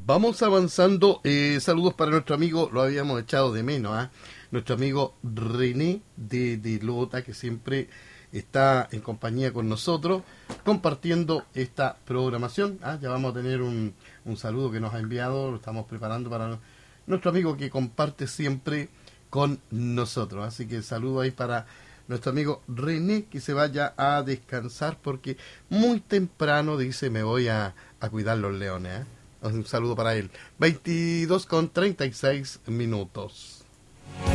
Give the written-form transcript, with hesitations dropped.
Vamos avanzando. Saludos para nuestro amigo, lo habíamos echado de menos, nuestro amigo René de Lota, que siempre está en compañía con nosotros, compartiendo esta programación. Ya vamos a tener un saludo que nos ha enviado, lo estamos preparando para nuestro amigo que comparte siempre con nosotros. Así que saludo ahí para nuestro amigo René, que se vaya a descansar porque muy temprano dice me voy a cuidar los leones. Un saludo para él. 22:36 minutos.